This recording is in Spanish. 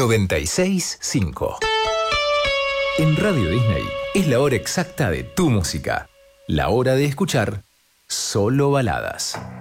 96.5. En Radio Disney es la hora exacta de tu música. La hora de escuchar solo baladas.